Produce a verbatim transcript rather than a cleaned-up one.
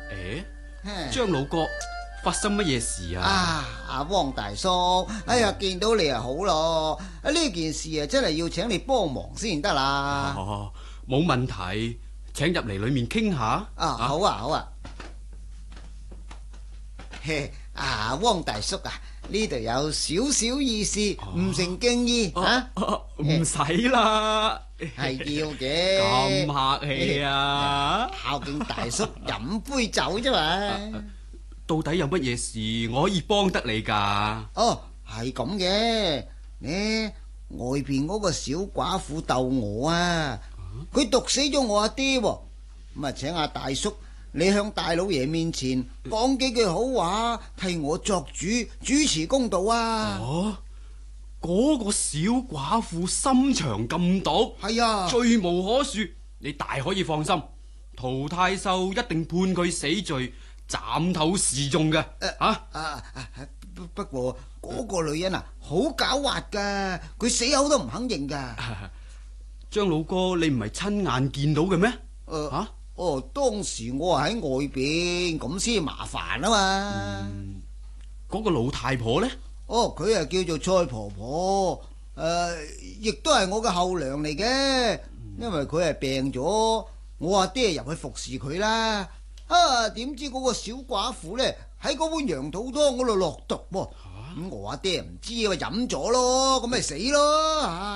誒，張老哥，發生乜嘢事啊？ 啊，阿汪大叔，哎呀，見到你啊好咯，啊呢件事啊真係要請你幫忙先得啦。 哦，冇問題，請入嚟裏面傾下。 啊，好啊，好啊。嘿，啊，汪大叔啊，呢度有少少意思，唔成敬意啊？ 唔使啦， 係要嘅。 咁客氣啊？ 孝敬大叔飲杯酒啫嘛。 到底有乜嘢事我可以幫得你噶？ 哦，係咁嘅，呢外邊嗰個小寡婦鬥我啊，佢毒死咗我阿爹，咁啊請阿大叔你向大老爺面前講幾句好話，替我作主，主持公道啊！ 哦，嗰個小寡婦心腸咁毒， 係啊， 罪無可恕，你大可以放心，陶太守一定判佢死罪。斬頭示眾嘅，吓啊啊！不不過嗰個女人啊，好狡猾噶，佢死口都唔肯認噶。 張老哥，你唔係親眼見到嘅咩？ 誒， 吓哦，當時我喺外邊，咁先麻煩啊嘛。 嗰個老太婆呢？ 哦，佢啊叫做蔡婆婆，誒，亦都係我嘅後娘嚟嘅，因為佢係病咗，我阿爹入去服侍佢啦。啊！點知嗰個小寡婦呢，喺嗰碗羊肚湯嗰度落毒喎，咁我阿爹唔知啊，飲咗咯，咁咪死咯吓。